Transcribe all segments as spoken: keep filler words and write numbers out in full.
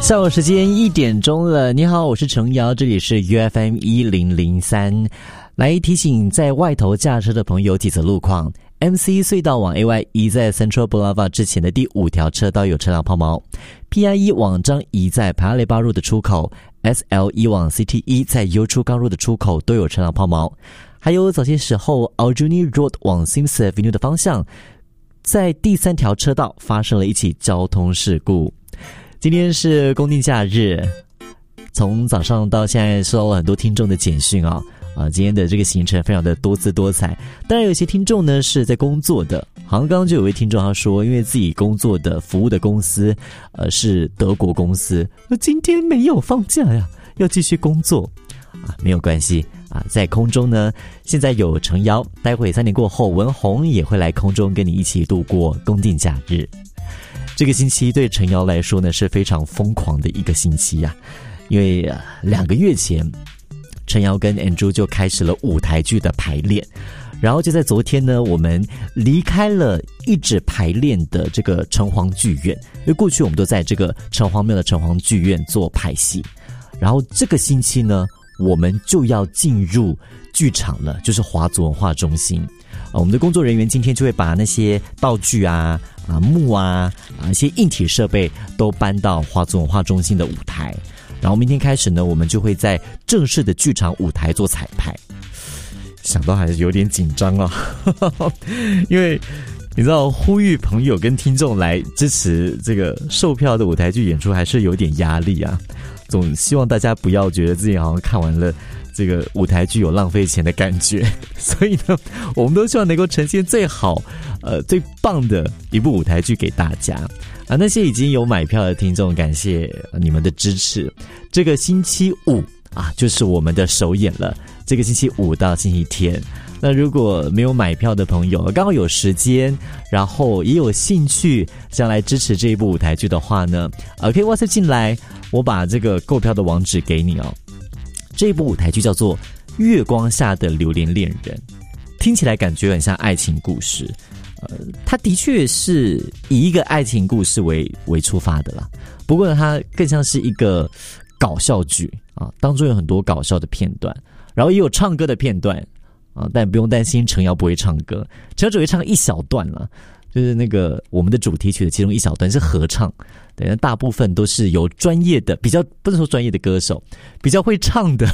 下午时间一点钟了，你好，我是程瑶，这里是 U F M 一零零三，来提醒在外头驾车的朋友几则路况。M C 隧道往 A Y 移在 Central Boulevard 之前的第五条车道有车辆抛锚 ，P I 一往张移在帕雷巴路的出口 ，S L 一往 C T 一在油出刚路的出口都有车辆抛锚，还有早些时候 Aljunied Road 往 Sims Avenue 的方向，在第三条车道发生了一起交通事故。今天是公定假日，从早上到现在收到了很多听众的简讯啊。啊，今天的这个行程非常的多姿多彩。当然有些听众呢是在工作的，好像刚刚就有位听众他说，因为自己工作的服务的公司呃是德国公司，今天没有放假呀，要继续工作啊，没有关系啊，在空中呢现在有程瑶，待会三点过后文宏也会来空中跟你一起度过公定假日。这个星期对程瑶来说呢是非常疯狂的一个星期啊，因为、呃、两个月前程瑶跟 Andrew 就开始了舞台剧的排练，然后就在昨天呢，我们离开了一直排练的这个城隍剧院，因为过去我们都在这个城隍庙的城隍剧院做排戏，然后这个星期呢，我们就要进入剧场了，就是华族文化中心。啊，我们的工作人员今天就会把那些道具啊、啊幕啊、啊一些硬体设备都搬到华族文化中心的舞台。然后明天开始呢，我们就会在正式的剧场舞台做彩排。想到还是有点紧张啊，因为你知道呼吁朋友跟听众来支持这个售票的舞台剧演出还是有点压力啊。总希望大家不要觉得自己好像看完了这个舞台剧有浪费钱的感觉，所以呢，我们都希望能够呈现最好、呃最棒的一部舞台剧给大家。啊，那些已经有买票的听众，感谢你们的支持。这个星期五啊，就是我们的首演了。这个星期五到星期天，那如果没有买票的朋友，刚好有时间，然后也有兴趣想来支持这一部舞台剧的话呢，呃，可以 WhatsApp 进来，我把这个购票的网址给你哦。这一部舞台剧叫做《月光下的榴莲恋人》，听起来感觉很像爱情故事。呃，它的确是以一个爱情故事为为出发的啦，不过呢，它更像是一个搞笑剧啊，当中有很多搞笑的片段，然后也有唱歌的片段啊，但不用担心程瑶不会唱歌，程瑶只会唱一小段啦，就是那个我们的主题曲的其中一小段是合唱，对，那大部分都是由专业的，比较不能说专业的歌手，比较会唱的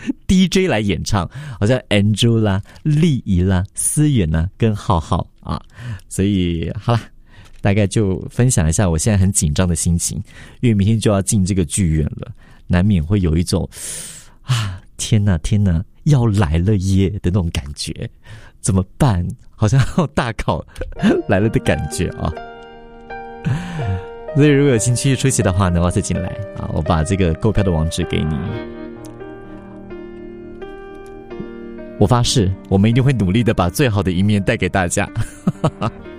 D J 来演唱，好像 Andrew 啦、丽仪啦、思远啦跟浩浩啊，所以好啦，大概就分享一下我现在很紧张的心情，因为明天就要进这个剧院了，难免会有一种啊天哪天哪要来了耶的那种感觉，怎么办？好像要大考来了的感觉啊！所以如果有兴趣出席的话呢，我再进来啊，我把这个购票的网址给你。我发誓，我们一定会努力的把最好的一面带给大家。